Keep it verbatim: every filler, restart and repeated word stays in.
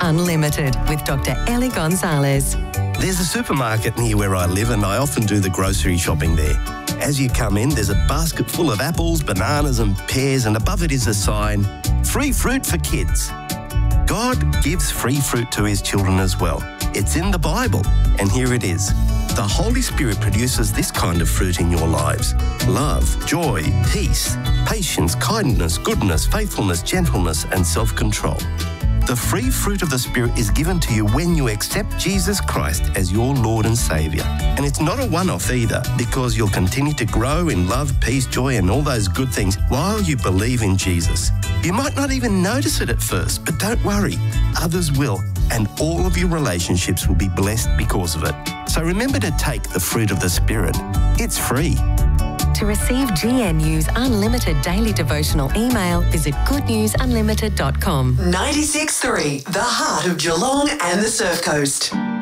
Unlimited with Doctor Ellie Gonzalez. There's a supermarket near where I live and I often do the grocery shopping there. As you come in, there's a basket full of apples, bananas and pears, and above it is a sign, free fruit for kids. God gives free fruit to his children as well. It's in the Bible, and here it is. The Holy Spirit produces this kind of fruit in your lives: love, joy, peace, patience, kindness, goodness, faithfulness, gentleness, and self-control. The free fruit of the Spirit is given to you when you accept Jesus Christ as your Lord and Saviour. And it's not a one-off either, because you'll continue to grow in love, peace, joy, and all those good things while you believe in Jesus. You might not even notice it at first, but don't worry, others will, and all of your relationships will be blessed because of it. So remember to take the fruit of the Spirit. It's free. To receive G N U's unlimited daily devotional email, visit good news unlimited dot com. ninety-six point three, the heart of Geelong and the Surf Coast.